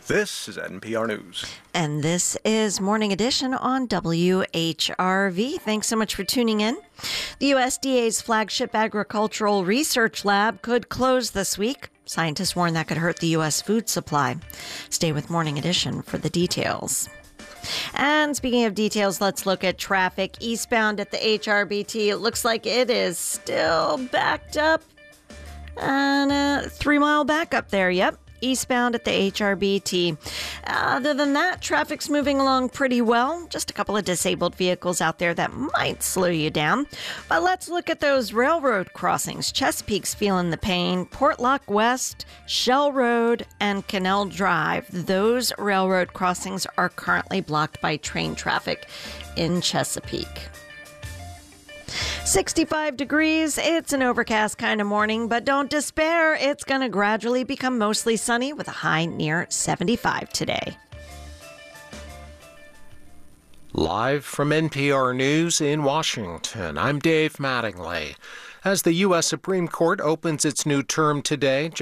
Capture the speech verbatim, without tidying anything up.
This is N P R News. And this is Morning Edition on W H R V. Thanks so much for tuning in. The U S D A's flagship agricultural research lab could close this week. Scientists warn that could hurt the U S food supply. Stay with Morning Edition for the details. And speaking of details, let's look at traffic eastbound at the H R B T. It looks like it is still backed up. And a three-mile backup there, yep. Eastbound at the H R B T. Other than that, traffic's moving along pretty well. Just a couple of disabled vehicles out there that might slow you down. But let's look at those railroad crossings. Chesapeake's feeling the pain. Portlock West, Shell Road, and Canal Drive. Those railroad crossings are currently blocked by train traffic in Chesapeake. sixty-five degrees. It's an overcast kind of morning, but don't despair. It's going to gradually become mostly sunny with a high near seventy-five today. Live from N P R News in Washington, I'm Dave Mattingly. As the U S Supreme Court opens its new term today,